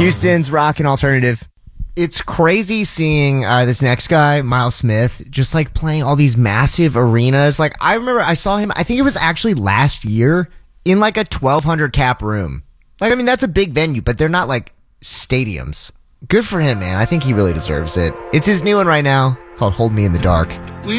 Houston's rock and alternative. It's crazy seeing this next guy, Miles Smith, just like playing all these massive arenas. Like I remember I saw him, I think it was actually last year in like a 1,200 cap room. Like, I mean, that's a big venue, but they're not like stadiums. Good for him, man. I think he really deserves it. It's his new one right now called Hold Me in the Dark.